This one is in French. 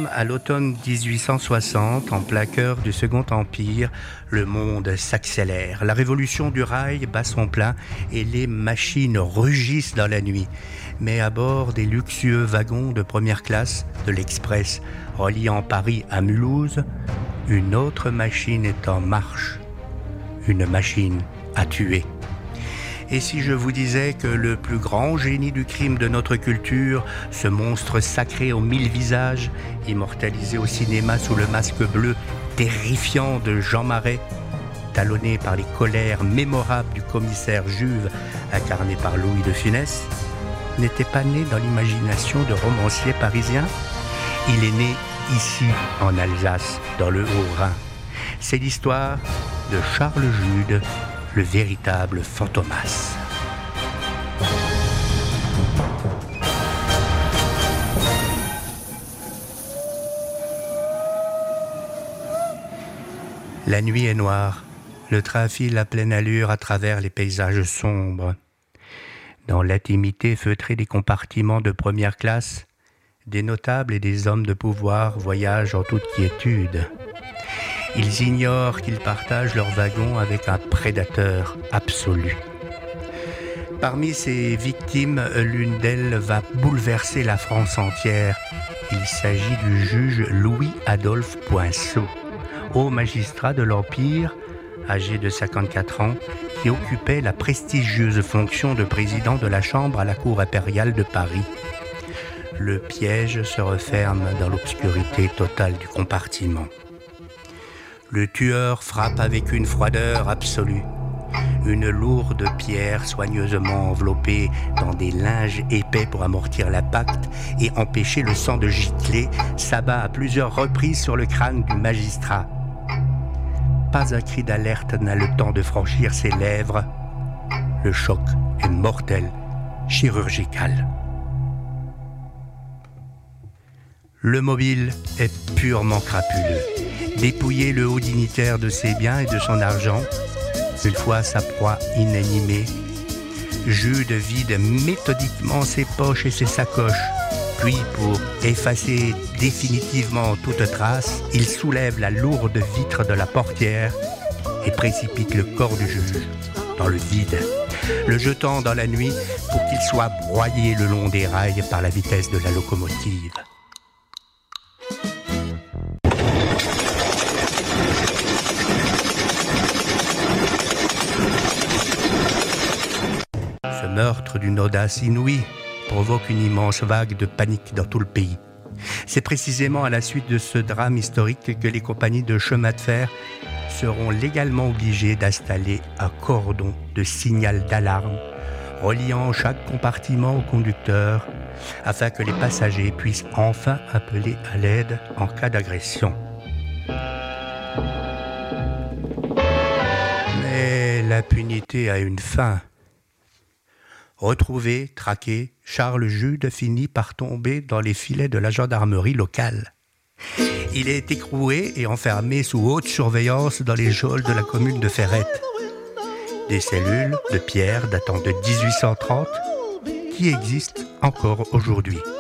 sommes à l'automne 1860, en plein cœur du Second Empire. Le monde s'accélère. La révolution du rail bat son plein et les machines rugissent dans la nuit. Mais à bord des luxueux wagons de première classe de l'Express reliant Paris à Mulhouse, une autre machine est en marche. Une machine à tuer. Et si je vous disais que le plus grand génie du crime de notre culture, ce monstre sacré aux 1000 visages, immortalisé au cinéma sous le masque bleu terrifiant de Jean Marais, talonné par les colères mémorables du commissaire Juve, incarné par Louis de Funès, n'était pas né dans l'imagination de romanciers parisiens? Il est né ici, en Alsace, dans le Haut-Rhin. C'est l'histoire de Charles Jude, le véritable Fantomas. La nuit est noire. Le train file à pleine allure à travers les paysages sombres. Dans l'intimité feutrée des compartiments de première classe, des notables et des hommes de pouvoir voyagent en toute quiétude. Ils ignorent qu'ils partagent leur wagon avec un prédateur absolu. Parmi ces victimes, l'une d'elles va bouleverser la France entière. Il s'agit du juge Louis-Adolphe Poinçot, haut magistrat de l'Empire, âgé de 54 ans, qui occupait la prestigieuse fonction de président de la Chambre à la Cour impériale de Paris. Le piège se referme dans l'obscurité totale du compartiment. Le tueur frappe avec une froideur absolue. Une lourde pierre soigneusement enveloppée dans des linges épais pour amortir l'impact et empêcher le sang de gicler s'abat à plusieurs reprises sur le crâne du magistrat. Pas un cri d'alerte n'a le temps de franchir ses lèvres. Le choc est mortel, chirurgical. Le mobile est purement crapuleux. Dépouiller le haut dignitaire de ses biens et de son argent, une fois sa proie inanimée, Jude vide méthodiquement ses poches et ses sacoches. Puis, pour effacer définitivement toute trace, il soulève la lourde vitre de la portière et précipite le corps du juge dans le vide, le jetant dans la nuit pour qu'il soit broyé le long des rails par la vitesse de la locomotive. Ce meurtre d'une audace inouïe provoque une immense vague de panique dans tout le pays. C'est précisément à la suite de ce drame historique que les compagnies de chemin de fer seront légalement obligées d'installer un cordon de signal d'alarme reliant chaque compartiment au conducteur afin que les passagers puissent enfin appeler à l'aide en cas d'agression. Mais l'impunité a une fin. Retrouvé, traqué, Charles Jude finit par tomber dans les filets de la gendarmerie locale. Il est écroué et enfermé sous haute surveillance dans les geôles de la commune de Ferrette. Des cellules de pierre datant de 1830 qui existent encore aujourd'hui.